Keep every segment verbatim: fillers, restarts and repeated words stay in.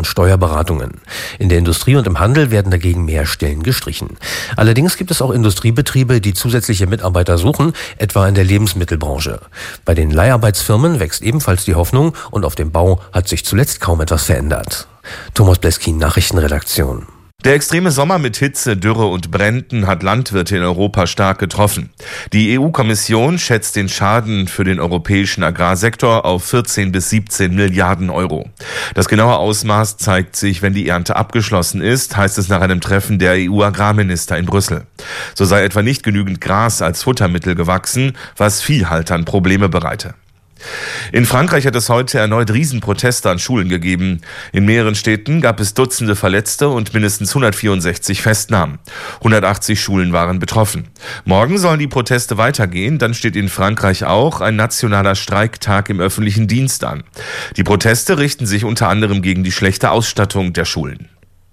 Steuerberatungen. In der Industrie und im Handel werden dagegen mehr Stellen gestrichen. Allerdings gibt es auch Industriebetriebe, die zusätzliche Mitarbeiter suchen, etwa in der Lebensmittelbranche. Bei den Leiharbeitsfirmen wächst ebenfalls die Hoffnung und auf dem Bau hat sich zuletzt kaum etwas verändert. Thomas Bleskin, Nachrichtenredaktion. Der extreme Sommer mit Hitze, Dürre und Bränden hat Landwirte in Europa stark getroffen. Die E U-Kommission schätzt den Schaden für den europäischen Agrarsektor auf vierzehn bis siebzehn Milliarden Euro. Das genaue Ausmaß zeigt sich, wenn die Ernte abgeschlossen ist, heißt es nach einem Treffen der E U-Agrarminister in Brüssel. So sei etwa nicht genügend Gras als Futtermittel gewachsen, was Viehhaltern Probleme bereite. In Frankreich hat es heute erneut Riesenproteste an Schulen gegeben. In mehreren Städten gab es Dutzende Verletzte und mindestens hundertvierundsechzig Festnahmen. hundertachtzig Schulen waren betroffen. Morgen sollen die Proteste weitergehen, dann steht in Frankreich auch ein nationaler Streiktag im öffentlichen Dienst an. Die Proteste richten sich unter anderem gegen die schlechte Ausstattung der Schulen.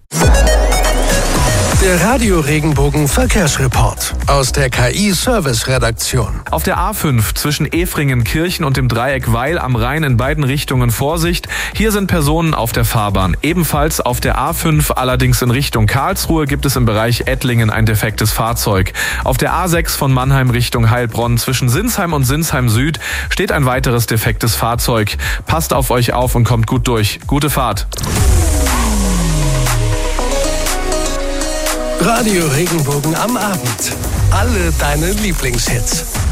Der Radio-Regenbogen-Verkehrsreport aus der K I-Service-Redaktion. Auf der A fünf zwischen Efringen-Kirchen und dem Dreieck Weil am Rhein in beiden Richtungen Vorsicht. Hier sind Personen auf der Fahrbahn. Ebenfalls auf der A fünf, allerdings in Richtung Karlsruhe, gibt es im Bereich Ettlingen ein defektes Fahrzeug. Auf der A sechs von Mannheim Richtung Heilbronn zwischen Sinsheim und Sinsheim Süd steht ein weiteres defektes Fahrzeug. Passt auf euch auf und kommt gut durch. Gute Fahrt. Radio Regenbogen am Abend. Alle deine Lieblingshits.